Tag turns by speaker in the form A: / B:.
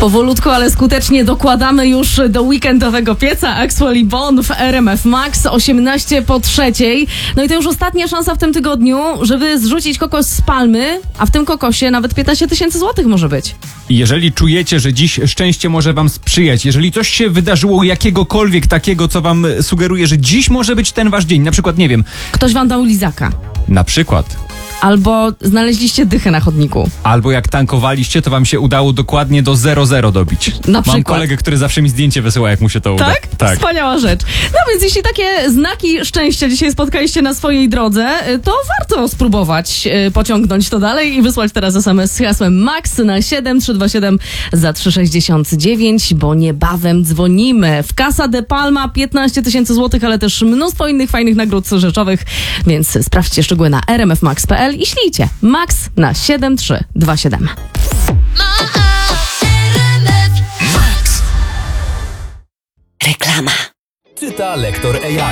A: Powolutku, ale skutecznie dokładamy już do weekendowego pieca Axwell i Bon w RMF Max 18:03. No i to już ostatnia szansa w tym tygodniu, żeby zrzucić kokos z palmy, a w tym kokosie nawet 15 000 złotych może być.
B: Jeżeli czujecie, że dziś szczęście może wam sprzyjać, jeżeli coś się wydarzyło jakiegokolwiek takiego, co wam sugeruje, że dziś może być ten wasz dzień, na przykład, nie wiem...
A: Ktoś wam dał lizaka.
B: Na przykład...
A: Albo znaleźliście dychę na chodniku.
B: Albo jak tankowaliście, to wam się udało dokładnie do 0,0 dobić.
A: Na przykład.
B: Mam kolegę, który zawsze mi zdjęcie wysyła, jak mu się to uda.
A: Tak? Wspaniała rzecz. No więc jeśli takie znaki szczęścia dzisiaj spotkaliście na swojej drodze, to warto spróbować pociągnąć to dalej i wysłać teraz SMS z hasłem MAX na 7327 za 3,69, bo niebawem dzwonimy. W Casa de Palma 15 000 złotych, ale też mnóstwo innych fajnych nagród rzeczowych, więc sprawdźcie szczegóły na rmfmax.pl i ślijcie MAX na 7327.
C: Reklama.
D: Czyta lektor AI.